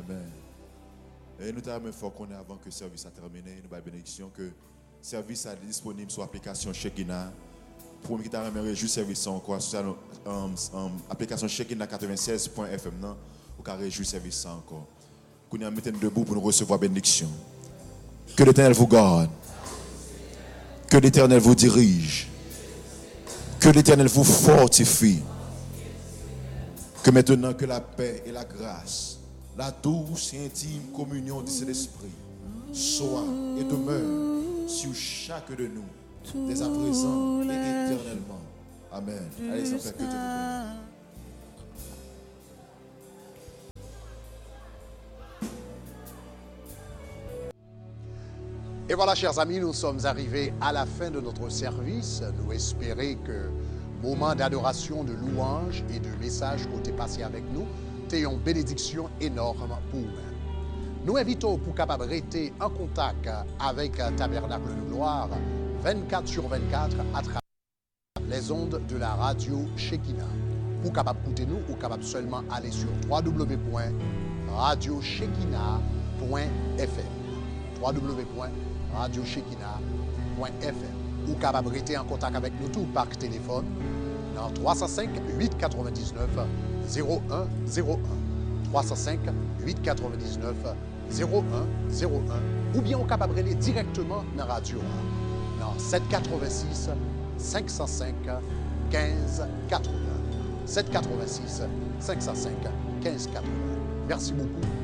Amen. Et nous t'avons fort qu'on est avant que le service a terminé. Nous avons bénédiction que le service est disponible sur l'application Shekinah. Pour nous qui t'avons réjoui service encore sur l'application Shekinah 96.fm, ou qu'à réjouir service encore. Nous nous mettons debout pour nous recevoir bénédiction. Que l'Éternel vous garde. Que l'Éternel vous dirige. Que l'Éternel vous fortifie. Que maintenant que la paix et la grâce, la douce et intime communion de cet esprit soit et demeure sur chacun de nous, dès à présent et éternellement. Amen. Allez, Père, que Dieu vous bénisse. Et voilà, chers amis, nous sommes arrivés à la fin de notre service. Nous espérons que moment d'adoration, de louange et de message que tu es passé avec nous, tu une bénédiction énorme pour nous. Nous invitons pour capable rester en contact avec Tabernacle de Gloire 24 sur 24 à travers les ondes de la radio Shekinah. Pour capable écouter nous, ou capable seulement aller sur www.radioshekinah.fm www.radioshekinah.fm ou capable rester en contact avec nous tout par téléphone dans 305 899 0101 305 899 0101 ou bien au capable aller directement dans la radio dans 786 505 15 80 786 505 15 80. Merci beaucoup.